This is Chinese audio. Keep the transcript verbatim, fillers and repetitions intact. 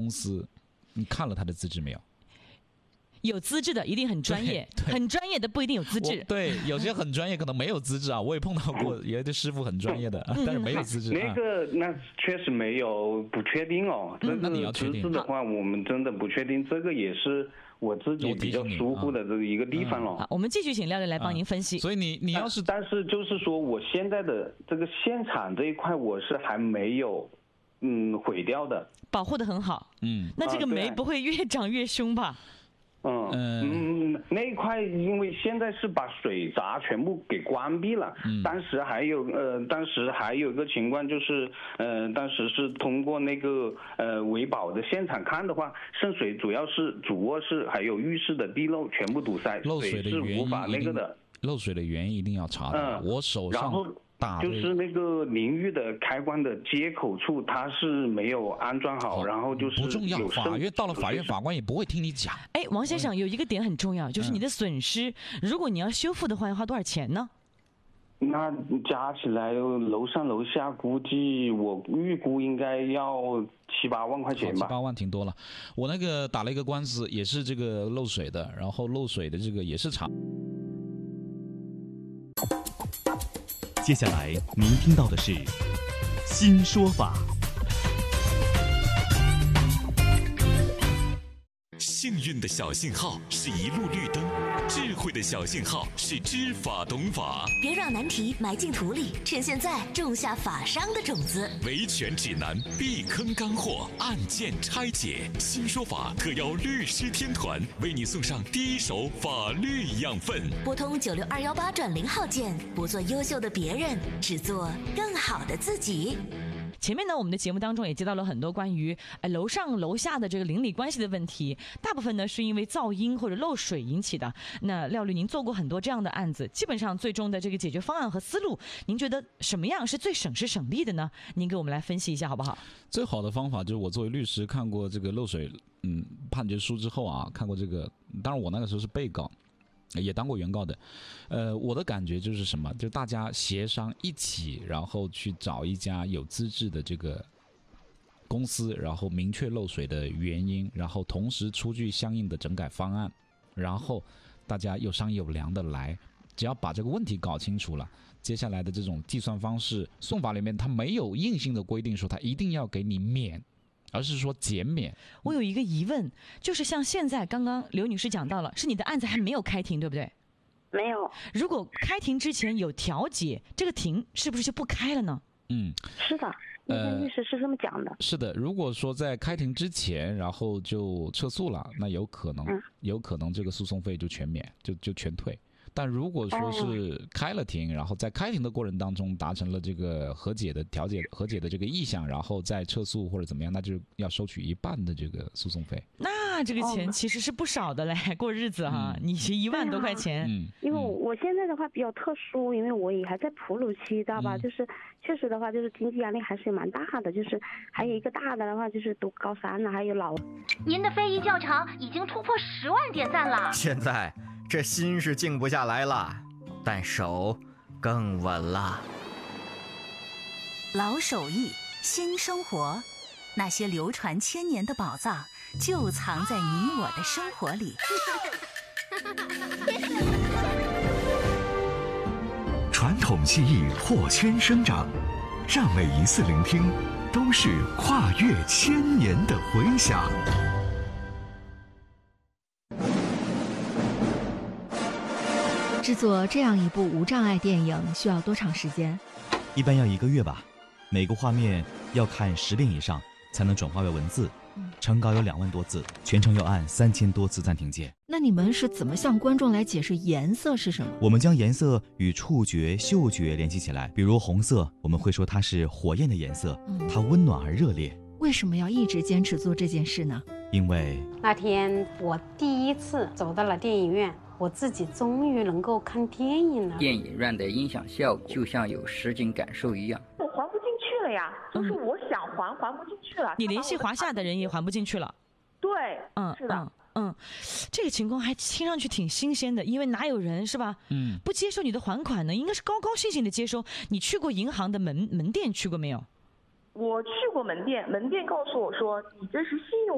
公司，你看了他的资质没有？ 有资质的一定很专业，很专业的不一定有资质。 对，有些很专业可能没有资质啊，我也碰到过，有的师傅很专业的，嗯、但是没有资质。 那个那确实没有，不确定哦。 嗯、那你要确定资质的话，我们真的不确定，这个也是我自己比较疏忽的这个一个地方了。 好，我们继续请廖廖来帮您分析。 所以你你要是， 但是就是说，我现在的这个现场这一块，我是还没有嗯毁掉的， 保护的很好。嗯，那这个霉不会越长越凶吧？ 嗯嗯，那一块因为现在是把水闸全部给关闭了。嗯，当时还有呃，当时还有一个情况就是，呃，当时是通过那个呃维保的现场看的话，渗水主要是主卧室还有浴室的地漏全部堵塞， 漏水的原因是无法那个的。 漏水的原因一定要查的。嗯，我手上。 就是那个淋浴的开关的接口处，它是没有安装好，然后就是不重要。法院到了法院，法官也不会听你讲。 哎，王先生有一个点很重要，就是你的损失，嗯、如果你要修复的话，要花多少钱呢？ 那加起来楼上楼下估计我预估应该要七八万块钱吧。 七八万挺多了。我那个打了一个官司，也是这个漏水的，然后漏水的这个也是查。 接下来您听到的是新说法。 幸运的小信号是一路绿灯，智慧的小信号是知法懂法。 别让难题埋进土里，趁现在种下法商的种子。 维权指南，避坑干货，案件拆解。新说法特邀律师天团为你送上第一手法律养分。 拨通九六二幺八转零号键，不做优秀的别人，只做更好的自己。 前面呢，我们的节目当中也接到了很多关于呃楼上楼下的这个邻里关系的问题，大部分呢是因为噪音或者漏水引起的。那廖律，您做过很多这样的案子，基本上最终的这个解决方案和思路，您觉得什么样是最省时省力的呢？您给我们来分析一下好不好？ 最好的方法就是我作为律师看过这个漏水嗯判决书之后啊，看过这个，当然我那个时候是被告。也当过原告的，呃，我的感觉就是什么？就是大家协商一起，然后去找一家有资质的这个公司，然后明确漏水的原因，然后同时出具相应的整改方案，然后大家有商有量的来，只要把这个问题搞清楚了，接下来的这种计算方式，讼法里面它没有硬性的规定说它一定要给你免。而是说减免。 我有一个疑问，就是像现在刚刚刘女士讲到了，是你的案子还没有开庭，对不对？ 没有。 如果开庭之前有调解，这个庭是不是就不开了呢？ 嗯， 是的，那天律师是这么讲的、呃。 是的，如果说在开庭之前，然后就撤诉了，那有可能，嗯、有可能这个诉讼费就全免，就就全退。但如果说是开了庭，然后在开庭的过程当中达成了这个和解的调解和解的这个意向，然后再撤诉或者怎么样，那就要收取一半的这个诉讼费。 那这个钱其实是不少的嘞，过日子哈，嗯、你是一万多块钱。 嗯， 因为我现在的话比较特殊，因为我也还在哺乳期，知道吧？嗯、就是确实的话，就是经济压力还是蛮大的，就是还有一个大的的话就是读高三了，还有老。 您的非遗教场已经突破十万点赞了。 现在。这心是静不下来了，但手更稳了。 老手艺，新生活，那些流传千年的宝藏，就藏在你我的生活里。 传统技艺破圈生长，让每一次聆听都是跨越千年的回响。 制作这样一部无障碍电影需要多长时间？ 一般要一个月吧。每个画面要看十遍以上才能转化为文字，成稿有两万多字，全程要按三千多次暂停键。 那你们是怎么向观众来解释颜色是什么？ 我们将颜色与触觉、嗅觉联系起来。比如红色，我们会说它是火焰的颜色，嗯、它温暖而热烈。 为什么要一直坚持做这件事呢？ 因为那天我第一次走到了电影院，我自己终于能够看电影了。 电影院的音响效果就像有实景感受一样。 我还不进去了呀，就是我想还还不进去了。 你联系华夏的人也还不进去了。 对， 嗯， 是的。 嗯嗯，这个情况还听上去挺新鲜的，因为哪有人是吧？嗯，不接受你的还款呢？应该是高高兴兴的接收。你去过银行的门门店去过没有？ 我去过门店，门店告诉我说你这是信用